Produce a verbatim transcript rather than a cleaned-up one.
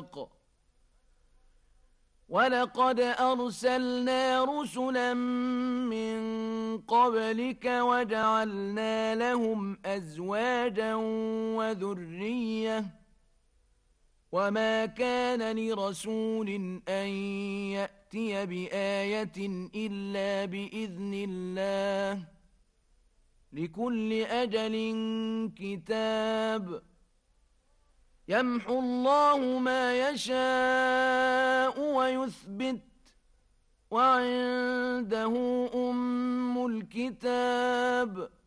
الحق ولقد أرسلنا رسلا من قبلك وجعلنا لهم أزواجا وذرية وما كان لرسول أن يأتي بآية إلا بإذن الله لكل أجل كتاب يمحو الله ما يشاء ويثبت وعنده أم الكتاب